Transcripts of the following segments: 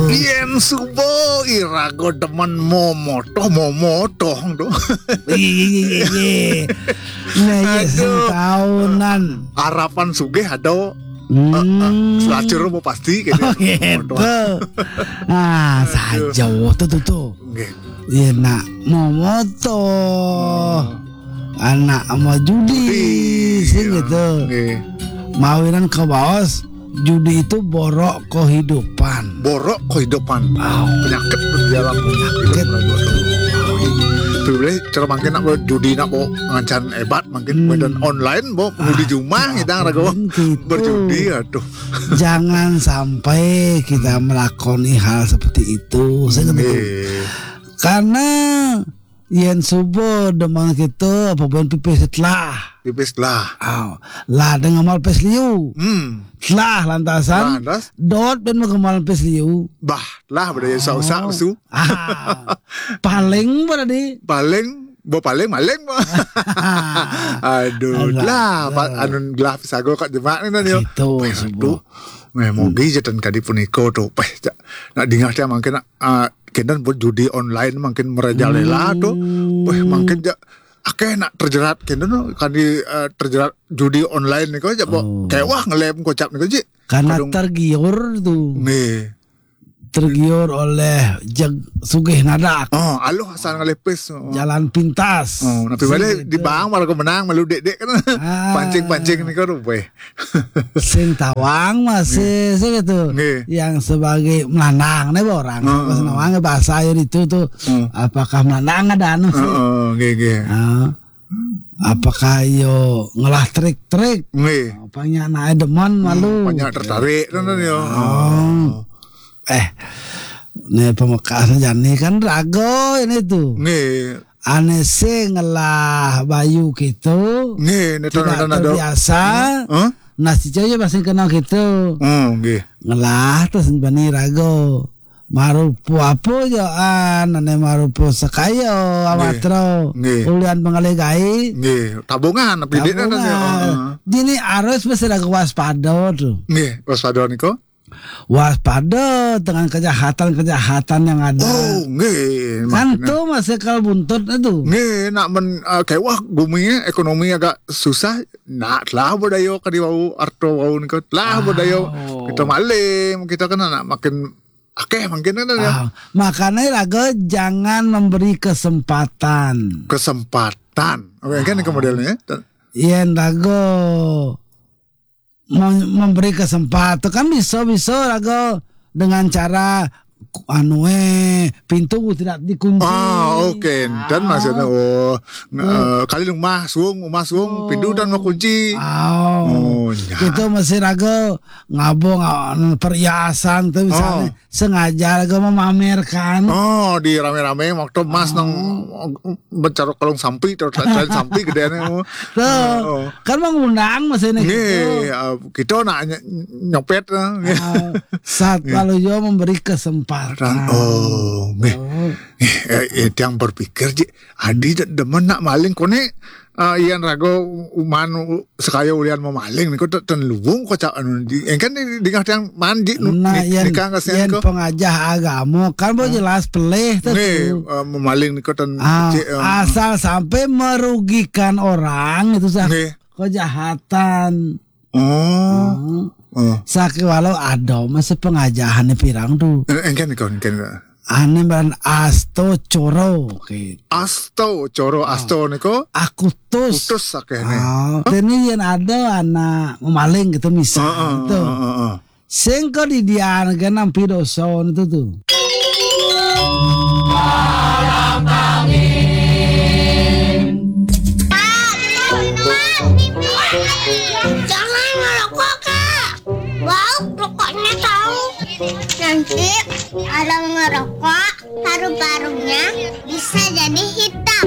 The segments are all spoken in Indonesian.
Yen subo irago demen momoto do. Iya. Nah, tahunan. Harapan sugih ada selacur mau pasti Oh, kayaknya. gitu. Nah, saja tuh. Nggih. Iya nak momoto. Anak sama judi sih gitu. Nggih. Mawinan ke bos. Judi itu borok kehidupan. Borok kehidupan. Penyakit berjalan Penyakit. Boleh cara mungkin nak judi nak mau ngancan hebat mungkin dan online mau di rumah kita rago gitu. berjudi aduh. Jangan sampai kita melakoni hal seperti itu. Saya kata itu. Karena yen subuh demang kita apapun pipis lah. Tipis lah. Lah dengan mal pes liu. Lah lantasan Lantas dot ben mengemal pes liu. bah lah berdaya sausa su. Paling berarti Paling maling mah. Aduh lah anu gelah pisago kat jemaah ni yo. Itu subuh. Mogi jatan kadi puniko tu. Nak dengar dia mungkin kedan buat judi online mungkin merajalela tu. Mungkin akeh nak terjerat kedan kadi terjerat judi online ni ko kayak wah ngelem kocap ni ko ji. Karena tergiur tuh. Nih. Tergiur oleh sugih nadak. Aluh asal ngelepis. Jalan pintas. Tapi balik di bang malah menang malu dek kan. Pancing ni ko rupai. Sing tawang masih gitu. Yang sebagai melanang nih orang. Pas nawang bahasa air itu tuh. Apakah melanang ada anu sih? Apakah yo ngelah trik-trik? Banyak naik demen malu. Banyak tertarik kan yo. Nih pemekasan jani kan rago ini tuh. Aneh sih ngelah bayu gitu. Tidak terbiasa. Nasi coy masih kenal gitu. Ngelah terus bani rago. Marupu apa yo aneh marupu sekayo awatro. Ulian pengalegai. Tabungan tapi dia kan. Ini harus mesti rago waspada tuh. Waspada niko. Waspada dengan kejahatan yang ada. Kan tuh masih kalau buntut itu. Nak kayak wah bumi ekonomi agak susah. Nak lah bodayo kadiwau arto wau niko lah bodayo kita malim kita kan nak makin akeh makin kan ya. Makanya raga jangan memberi kesempatan. Oke kan ini modelnya. Iya raga memberi kesempatan kan bisa raga dengan cara pintu tidak dikunci. Oke. Dan maksudnya kali rumah suung pintu dan mau kunci. Itu masih raga ngabung perhiasan tuh misalnya sengaja raga memamerkan. Di rame-rame waktu mas nang bencarok kolong sampi terus sampi gedeannya. Kan mengundang masih ini. Kita nak nyopet. Saat kalau yo memberi kesempatan. Yang berpikir ji adi demen nak maling kone ian rago uman sekaya ulian mau maling niko ten luwung kocak anu kan dingah yang mandi yang pengajah agama kan mau jelas peleh tuh memaling niko ten asal sampai merugikan orang itu sah kejahatan. Sakit walau ada masih pengajahan pirang tuh. Engkan. Ane ban asto coro. Asto niko. Akutus sakene. Ini yang ada anak memaling gitu misal itu. Sengko di dia kan nampi doson itu tuh. Malam angin. Jangan ngerokok kak. Wow, rokoknya tahu. Nanti kalau ngerokok paru-parunya bisa jadi hitam.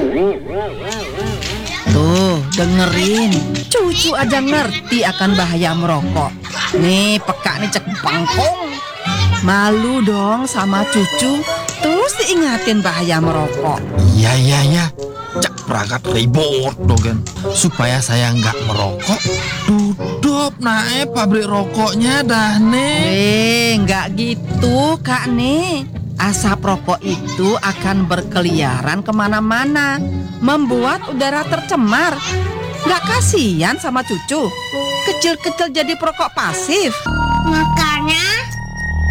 Tuh dengerin, cucu aja ngerti akan bahaya merokok. Nih peka nih cek pangkong. Malu dong sama cucu. Terus diingatin bahaya merokok. Iya. cak perangkat ribut dogen supaya saya nggak merokok. Tutup nae pabrik rokoknya dah nih. Nggak gitu Kak nih. Asap rokok itu akan berkeliaran kemana-mana, membuat udara tercemar. Nggak kasihan sama cucu? Kecil-kecil jadi perokok pasif.